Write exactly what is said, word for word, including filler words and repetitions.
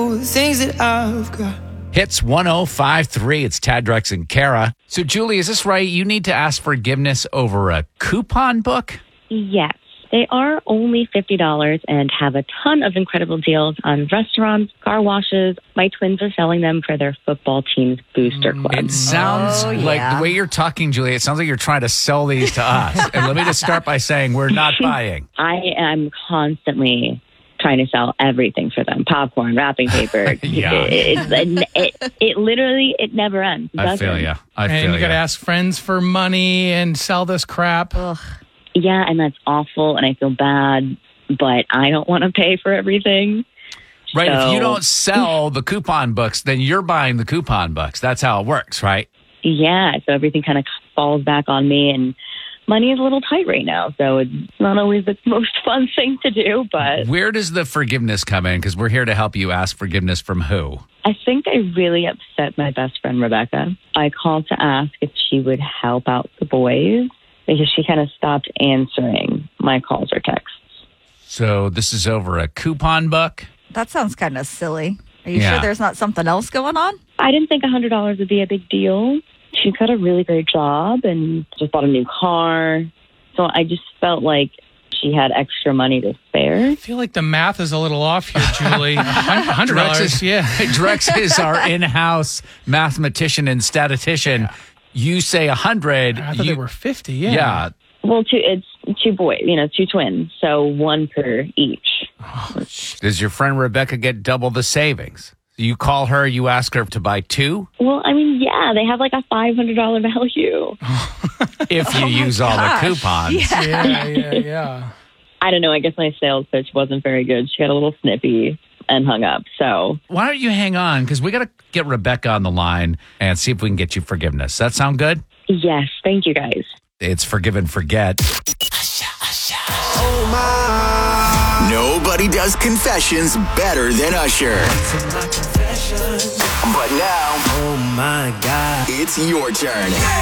know the things that I've got. Hits one oh five three. It's Tad, Drex, and Kara. So, Julie, is this right? You need to ask forgiveness over a coupon book? Yes. They are only fifty dollars and have a ton of incredible deals on restaurants, car washes. My twins are selling them for their football team's booster club. It sounds Oh, like yeah. the way you're talking, Julie, it sounds like you're trying to sell these to us. And let me just start by saying we're not buying. I am constantly trying to sell everything for them. Popcorn, wrapping paper. Yeah. It, it, it, it literally, it never ends. It I feel doesn't. you. I And feel you got to ya. ask friends for money and sell this crap. Ugh. Yeah, and that's awful, and I feel bad, but I don't want to pay for everything. Right. If you So- don't sell the coupon books, then you're buying the coupon books. That's how it works, right? Yeah, so everything kind of falls back on me, and money is a little tight right now, so it's not always the most fun thing to do, but Where does the forgiveness come in? Because we're here to help you ask forgiveness from who? I think I really upset my best friend, Rebecca. I called to ask if she would help out the boys because she kind of stopped answering my calls or texts. So this is over a coupon book? That sounds kind of silly. Are you Yeah. sure there's not something else going on? I didn't think one hundred dollars would be a big deal. She's got a really great job and just bought a new car. So I just felt like she had extra money to spare. I feel like the math is a little off here, Julie. one hundred Drex dollars, is, yeah. Drex is our in-house mathematician and statistician. You say one hundred. I thought you, they were fifty, yeah. Yeah. Well, two, it's two boys, you know, two twins. So one per each. Does your friend Rebecca get double the savings? You call her, you ask her to buy two? Well, I mean, yeah, they have like a five hundred dollars value. If you use all the gosh. coupons. Yeah. Yeah, yeah, yeah. I don't know. I guess my sales pitch wasn't very good. She got a little snippy and hung up. So Why don't you hang on? Because we got to get Rebecca on the line and see if we can get you forgiveness. That sound good? yes, thank you guys. It's forgive and forget. Nobody does confessions better than Usher. But now, Oh my God. it's your turn.